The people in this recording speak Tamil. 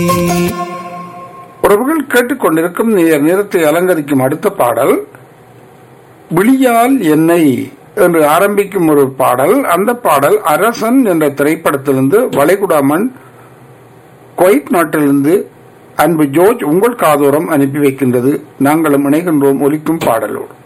உறவுகள் கேட்டுக்கொண்டிருக்கும் நேரத்தை அலங்கரிக்கும் அடுத்த பாடல் விழியால் என்னை என்று ஆரம்பிக்கும் ஒரு பாடல். அந்த பாடல் அரசன் என்ற திரைப்படத்திலிருந்து வளைகுடாமன் குவைத் நாட்டிலிருந்து அன்பு ஜோர்ஜ் உங்கள் காதோரம் அனுப்பி வைக்கின்றது. நாங்களும் இணைகின்றோம் ஒலிக்கும் பாடலோடு.